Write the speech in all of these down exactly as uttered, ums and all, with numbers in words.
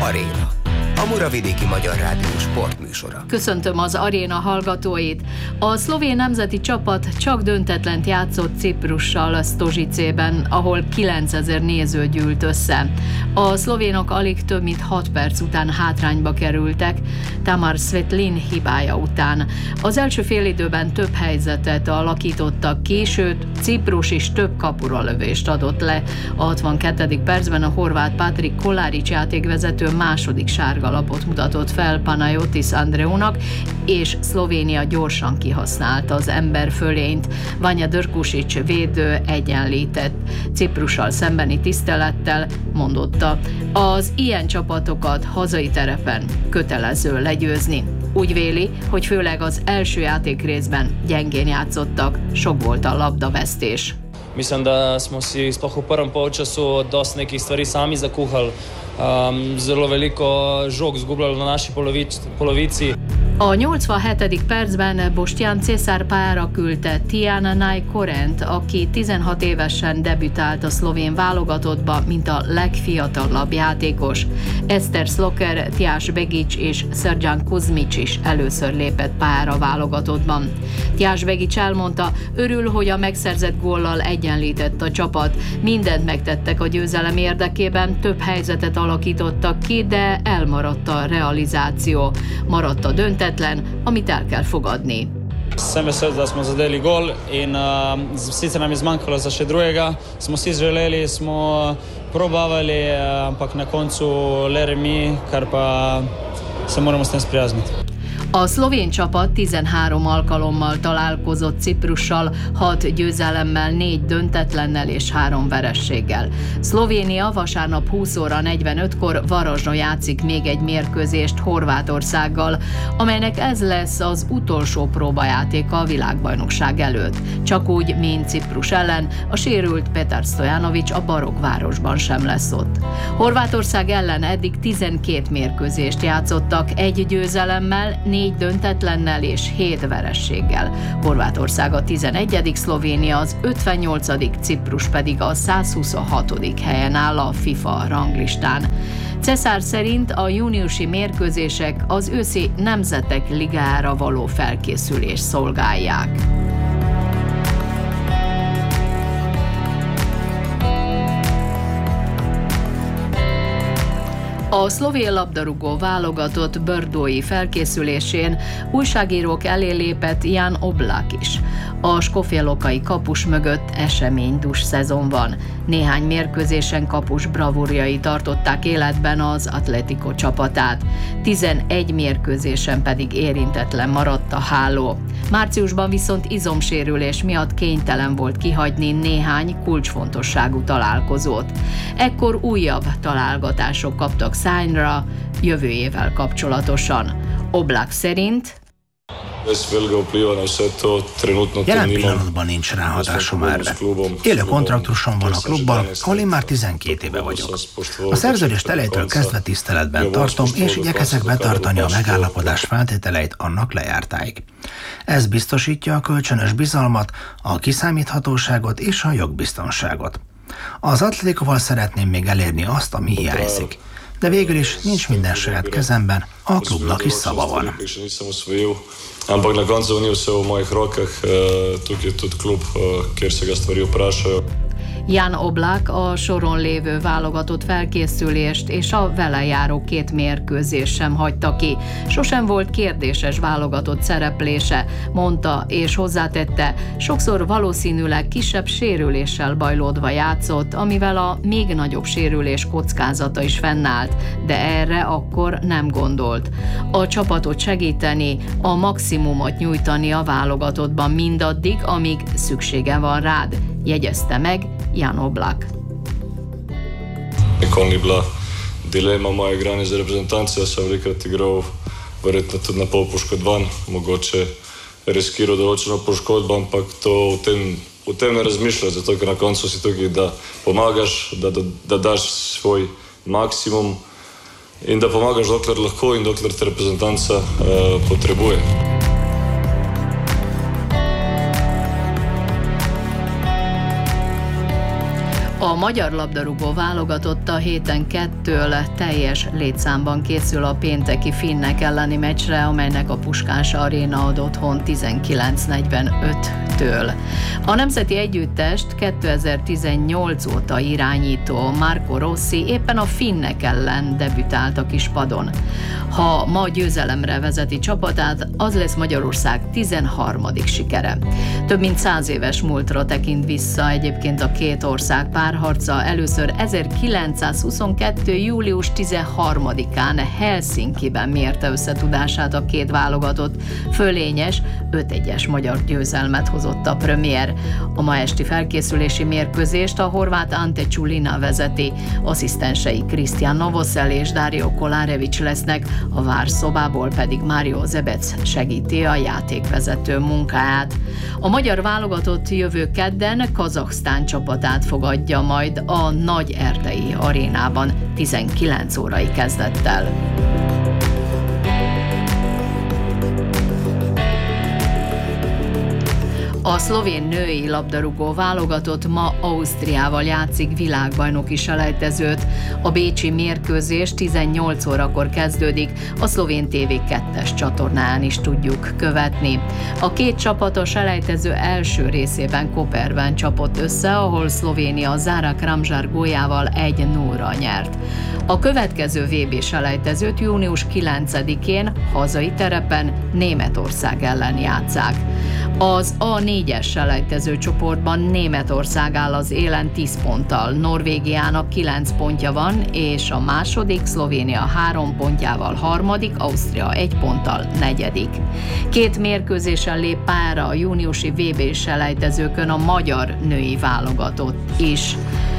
Aréna, a Muravidéki Magyar Rádió sportműsora. Köszöntöm az Aréna hallgatóit. A szlovén nemzeti csapat csak döntetlent játszott Ciprussal Stožicében, ahol kilencezer néző gyűlt össze. A szlovénok alig több mint hat perc után hátrányba kerültek, Tamar Svetlin hibája után. Az első félidőben több helyzetet alakítottak ki, sőt Ciprus is több kapura lövést adott le. A hatvankettedik percben a horvát Patrik Kolaric játékvezető második sárga lapot mutatott fel Panayotis Andreunak, és Szlovénia gyorsan kihasználta az emberfölényt. Vanja Drkušić védő egyenlített. Ciprussal szembeni tisztelettel mondotta, az ilyen csapatokat hazai terepen kötelező legyőzni. Úgy véli, hogy főleg az első játékrészben gyengén játszottak, sok volt a labdavesztés. Mislim, da smo si sploh v prvem polčasu dosti nekih stvari sami zakuhali. Um, zelo veliko žog zgubljali na naši polovici, polovici. A nyolcvanhetedik percben Boštjan Cesar pályára küldte Tijana Najkorent, aki tizenhat évesen debütált a szlovén válogatottba, mint a legfiatalabb játékos. Eszter Szloker, Tjaž Begić és Srđan Kuzmić is először lépett pályára a válogatottban. Tjaž Begić elmondta, örül, hogy a megszerzett góllal egyenlített a csapat. Mindent megtettek a győzelem érdekében, több helyzetet alakítottak ki, de elmaradt a realizáció. Maradt a döntetlen, amit el kell fogadni. Sem vesel, da smo zadeli gol in uh, sicer nam je zmanjkalo za še drugega. Smo si želeli, smo probavali, ampak na koncu le remi, kar pa se moramo s tem sprijazniti. A szlovén csapat tizenhárom alkalommal találkozott Ciprussal, hat győzelemmel, négy döntetlennel és három verességgel. Szlovénia vasárnap húsz óra negyvenötkor Varasdon játszik még egy mérkőzést Horvátországgal, amelynek ez lesz az utolsó próbajátéka a világbajnokság előtt. Csak úgy, mint Ciprus ellen, a sérült Petar Stojanović a Barokvárosban sem lesz ott. Horvátország ellen eddig tizenkét mérkőzést játszottak, egy győzelemmel, négy döntetlennel és hét verességgel. Horvátország a tizenegyedik, Szlovénia az ötvennyolcadik, Ciprus pedig a százhuszonhatodik helyen áll a FIFA ranglistán. Cesar szerint a júniusi mérkőzések az őszi Nemzetek Ligájára való felkészülést szolgálják. A szlovén labdarúgó válogatott bordói felkészülésén újságírók elé lépett Jan Oblak is. A skofjelokai kapus mögött eseménydús szezon van. Néhány mérkőzésen kapus bravúrjai tartották életben az Atletico csapatát. tizenegy mérkőzésen pedig érintetlen maradt a háló. Márciusban viszont izomsérülés miatt kénytelen volt kihagyni néhány kulcsfontosságú találkozót. Ekkor újabb találgatások kaptak szányra jövőjével kapcsolatosan. Oblak szerint jelen pillanatban nincs ráhatásom erre. Élő kontraktusom van a klubban, ahol én már tizenkét éve vagyok. A szerződést elejétől kezdve tiszteletben tartom, és igyekezek betartani a megállapodás feltételeit annak lejártáig. Ez biztosítja a kölcsönös bizalmat, a kiszámíthatóságot és a jogbiztonságot. Az Atleticoval szeretném még elérni azt, ami hiányzik. De végül is nincs minden saját kezemben, a klubnak is szava van. Ampak na koncu ni vse v mojih rokah, tukaj je tudi klub, kjer se ga stvari vprašajo. Jan Oblak a soron lévő válogatott felkészülést és a vele járó két mérkőzés sem hagyta ki. Sosem volt kérdéses válogatott szereplése, mondta és hozzátette, sokszor valószínűleg kisebb sérüléssel bajlódva játszott, amivel a még nagyobb sérülés kockázata is fennállt, de erre akkor nem gondolt. A csapatot segíteni, a maximumot nyújtani a válogatottban mindaddig, amíg szüksége van rád, jegyezte meg Jan Oblak. Nikoli ni bila dilema moje igranje za reprezentanco, jaz sem velikokrat igral verjetno tudi na pol poškodovan, mogoče riskiral določeno poškodbo, ampak to v tem, v tem ne razmišljaš, zato ker na koncu si tukaj, da pomagaš, da, da, da daš svoj maksimum in da pomagaš dokler lahko in dokler te reprezentanca uh, potrebuje. A magyar labdarúgó válogatott a héten kettől teljes létszámban készül a pénteki finnek elleni meccsre, amelynek a Puskás Aréna ad otthon tizenkilenc negyvenöttől. A nemzeti együttest kétezer-tizennyolc óta irányító Marco Rossi éppen a finnek ellen debütált a kispadon. Ha ma győzelemre vezeti csapatát, az lesz Magyarország tizenharmadik sikere. Több mint száz éves múltra tekint vissza egyébként a két ország párharca. Először ezerkilencszázhuszonkettő. július tizenharmadikán Helsinkiben mérte összetudását a két válogatott. Fölényes, öt egyes magyar győzelmet hozott a premier. A ma esti felkészülési mérkőzést a horvát Ante Čulina vezeti, asszisztensei Krisztián Novosel és Dario Kolárevics lesznek, a várszobából pedig Mário Zebec segíti a játékvezető munkáját. A magyar válogatott jövő kedden Kazahsztán csapatát fogadja majd a Nagy Erdei arénában tizenkilenc órai kezdettel. A szlovén női labdarúgó válogatott ma Ausztriával játszik világbajnoki selejtezőt. A bécsi mérkőzés tizennyolc órakor kezdődik, a szlovén té vé kettes csatornán is tudjuk követni. A két csapat a selejtező első részében Koperben csapott össze, ahol Szlovénia Zara Kramžar góljával egy nullra nyert. A következő vé bé selejtezőt június kilencedikén hazai terepen Németország ellen játsszák. Az á négyes selejtező csoportban Németország áll az élen tíz ponttal, Norvégiának kilenc pontja van, és a második, Szlovénia három pontjával harmadik, Ausztria egy ponttal negyedik. Két mérkőzésen lép pályára a júniusi vé bé selejtezőkön a magyar női válogatott is.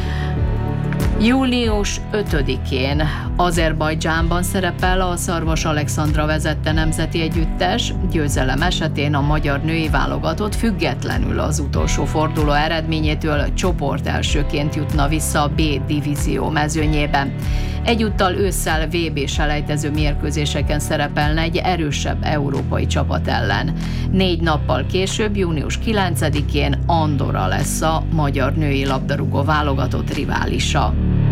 július ötödikén Azerbajdzsánban szerepel a Szarvas Alexandra vezette nemzeti együttes. Győzelem esetén a magyar női válogatott függetlenül az utolsó forduló eredményétől csoport elsőként jutna vissza a B divízió mezőnyébe. Egyúttal ősszel vé bé selejtező mérkőzéseken szerepelne egy erősebb európai csapat ellen. Négy nappal később, június kilencedikén Andorra lesz a magyar női labdarúgó válogatott riválisa.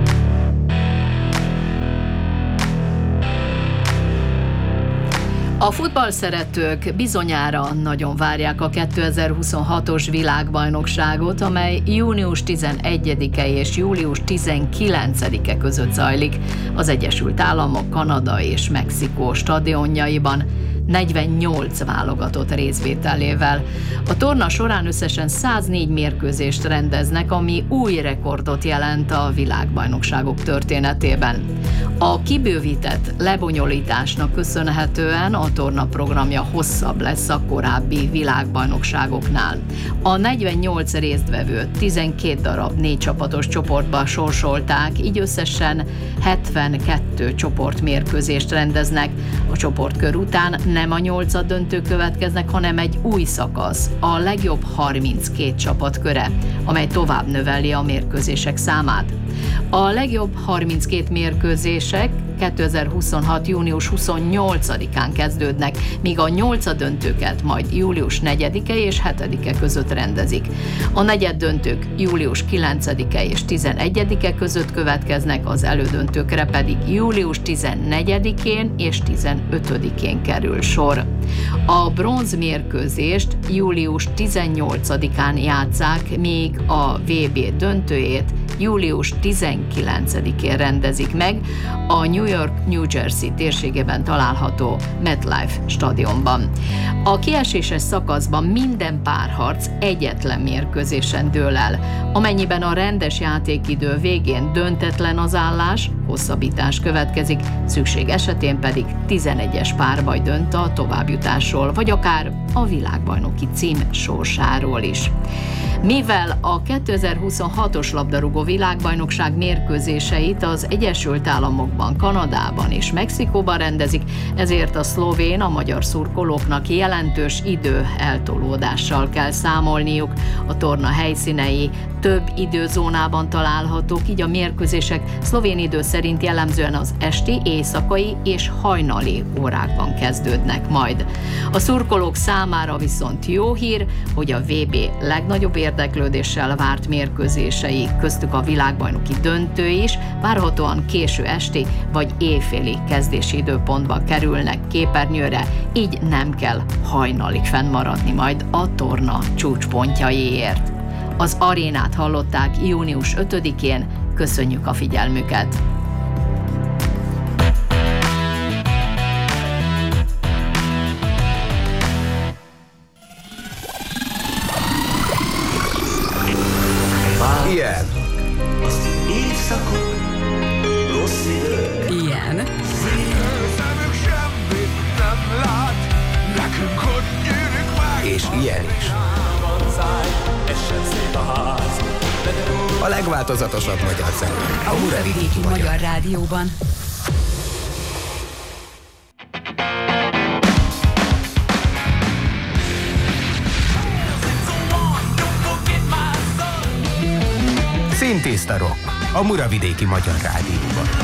A futballszeretők bizonyára nagyon várják a kétezer-huszonhatos világbajnokságot, amely június tizenegyedike és július tizenkilencedike között zajlik az Egyesült Államok, Kanada és Mexikó stadionjaiban, negyvennyolc válogatott részvételével. A torna során összesen száznégy mérkőzést rendeznek, ami új rekordot jelent a világbajnokságok történetében. A kibővített lebonyolításnak köszönhetően a torna programja hosszabb lesz a korábbi világbajnokságoknál. A negyvennyolc résztvevőt tizenkét darab négy csapatos csoportba sorsolták, így összesen hetvenkettő csoportmérkőzést rendeznek. A csoportkör után nem a nyolcad döntő következnek, hanem egy új szakasz, a legjobb harminckét csapat köre, amely tovább növeli a mérkőzések számát. A legjobb harminckét mérkőzések kétezer-huszonhat. június huszonnyolcadikán kezdődnek, míg a nyolcaddöntőket majd július negyedike és hetedike között rendezik. A negyeddöntők július kilencedike és tizenegyedike között következnek, az elődöntőkre pedig július tizennegyedikén és tizenötödikén kerül sor. A bronzmérkőzést július tizennyolcadikán játsszák, míg a vé bé döntőjét július tizenkilencedikén rendezik meg a New York, New Jersey térségében található MetLife stadionban. A kieséses szakaszban minden párharc egyetlen mérkőzésen dől el. Amennyiben a rendes játékidő végén döntetlen az állás, hosszabbítás következik, szükség esetén pedig tizenegyes párbaj dönt a továbbjutásról, vagy akár a világbajnoki cím sorsáról is. Mivel a kétezer-huszonhatos labdarúgó világbajnokság mérkőzéseit az Egyesült Államokban, Kanadában és Mexikóban rendezik, ezért a szlovén, a magyar szurkolóknak jelentős idő eltolódással kell számolniuk. A torna helyszínei több időzónában találhatók, így a mérkőzések szlovén idő szerint jellemzően az esti, éjszakai és hajnali órákban kezdődnek majd. A szurkolók számára viszont jó hír, hogy a vé bé legnagyobb érdeklődéssel várt mérkőzései, köztük a világbajnoki döntő is, várhatóan késő esti vagy éjféli kezdési időpontba kerülnek képernyőre, így nem kell hajnalig fennmaradni majd a torna csúcspontjaiért. Az arénát hallották június ötödikén, köszönjük a figyelmüket! Ilyen. Ilyen. És ilyen is. A legváltozatosabb magyar zene. A Muravidéki Magyar, magyar Rádióban. Szintiszta rock. A Muravidéki Magyar Rádióban.